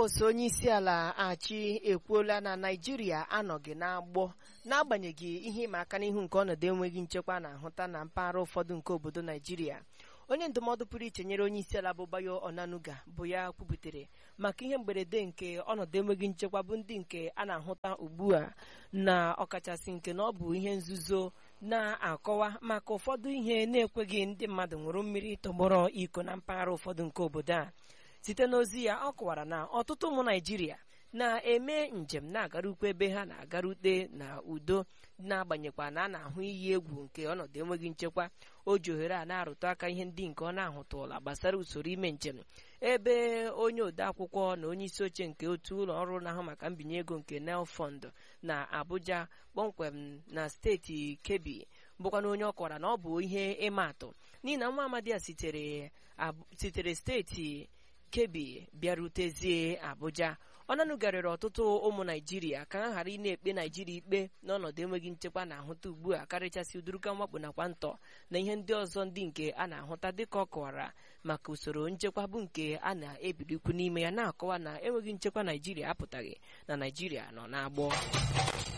osote onye isi ala achị ekwuola na Naịjirịa anọghị n'agbọ n'agbanyeghị ihe ịma aka n'ihu nke ọnọdụ enweghị nchekwa na-ahụta na mpaghara ụfọdụ nke obodo Naịjirịa. Onye ndụmọdụ pụrụ iche nyere onye isi ala bụ Bayo Onanuga bụ ya kwubutere maka ihe mberede nke ọnọdụ enweghị nchekwa bụ ndị nke a na-ahụta ugbu a, na ọkachasị nke na ọ bụ ihe nzuzo na-akọwa maka ụfọdụ ihe na-ekweghị ndị mmadụ ṅụrụ mmiri tọgbọrọ iko na mpaghara ụfọdụ nke obodo a. Site n'ozi ya, ọ kọwara na ọtụtụ ụmụ Naịjirịa na-eme njem na-agarukwa ebe ha na-agarute na udo, na-agbanyekwa na a na-ahụ iyi egwu nke ọnọdụ enweghị nchekwa. O ji ohere a na-arụtụ aka ihe ndị nke ọ na-ahụtụla gbasara usoro ime njem, ebe onye odeakwụkwọ na onye isi oche nke otu ụlọ ọrụ na-ahụ maka mbinye ego nke Nel Fund na Abuja kpọmkwem na steeti Kebbi bụkwana onye ọ kọwara na ọ bụ ihe ịma atụ n'ihi na nwa amadi a sitere steeti Kebbi bịarutezie Abuja. Onanuga rịọrọ ọtụtụ ụmụ Naịjirịa ka ha ghara ị na-ekpe Naịjirịa ikpe n'ọnọdụ enweghị nchekwa na-ahụta ugbu a, karịchasị uduruka mwakpo nakwa ntọ na ihe ndị ọzọ ndị nke a na-ahụta, dịka ọ kọwara maka usoro nchekwa bụ nke a na-ebirikwu n'ime ya, na-akọwa na enweghị nchekwa Naịjirịa apụtaghị na Naịjirịa nọ n'agbọ.